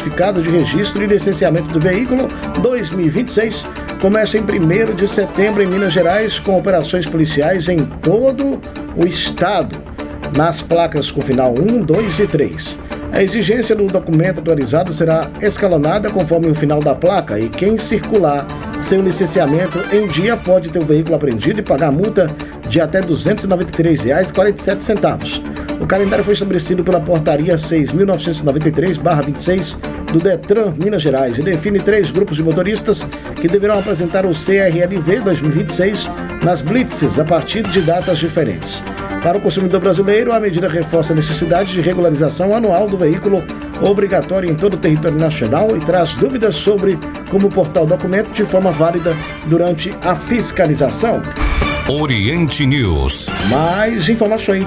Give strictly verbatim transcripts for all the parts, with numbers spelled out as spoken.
certificado de registro e licenciamento do veículo dois mil e vinte e seis começa em primeiro de setembro em Minas Gerais, com operações policiais em todo o estado, nas placas com final um, dois e três. A exigência do documento atualizado será escalonada conforme o final da placa, e quem circular sem o licenciamento em dia pode ter o veículo apreendido e pagar multa de até duzentos e noventa e três reais e quarenta e sete centavos. O calendário foi estabelecido pela Portaria seis mil novecentos e noventa e três barra vinte e seis do Detran Minas Gerais e define três grupos de motoristas que deverão apresentar o C R L V dois mil e vinte e seis nas blitzes a partir de datas diferentes. Para o consumidor brasileiro, a medida reforça a necessidade de regularização anual do veículo obrigatório em todo o território nacional e traz dúvidas sobre como portar o documento de forma válida durante a fiscalização. Oriente News. Mais informações.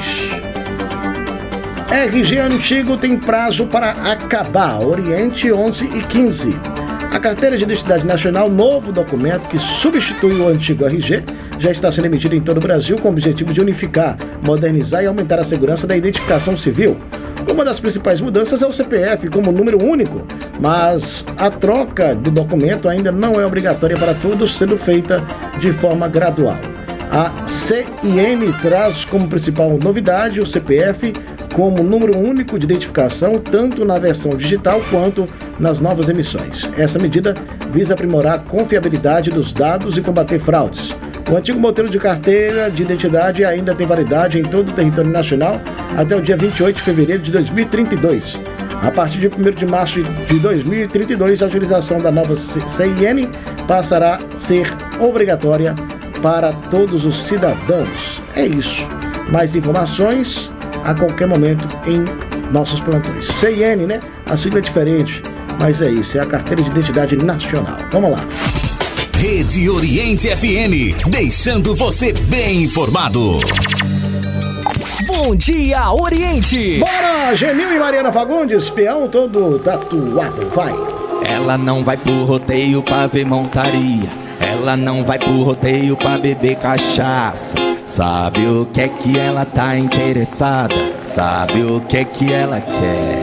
R G antigo tem prazo para acabar. Oriente onze e quinze. A Carteira de Identidade Nacional, novo documento que substitui o antigo R G, já está sendo emitido em todo o Brasil com o objetivo de unificar, modernizar e aumentar a segurança da identificação civil. Uma das principais mudanças é o C P F como número único, mas a troca do documento ainda não é obrigatória para todos, sendo feita de forma gradual. A C I N traz como principal novidade o C P F como número único de identificação, tanto na versão digital quanto nas novas emissões. Essa medida visa aprimorar a confiabilidade dos dados e combater fraudes. O antigo modelo de carteira de identidade ainda tem validade em todo o território nacional até o dia vinte e oito de fevereiro de dois mil e trinta e dois. A partir de primeiro de março de dois mil e trinta e dois, a utilização da nova C I N passará a ser obrigatória para todos os cidadãos. É isso. Mais informações a qualquer momento em nossos plantões. C I N, né? A sigla é diferente, mas é isso, é a Carteira de Identidade Nacional. Vamos lá. Rede Oriente F M, deixando você bem informado. Bom dia, Oriente! Bora, Genil e Mariana Fagundes, peão todo tatuado, vai! Ela não vai pro rodeio pra ver montaria, ela não vai pro rodeio pra beber cachaça. Sabe o que é que ela tá interessada? Sabe o que é que ela quer?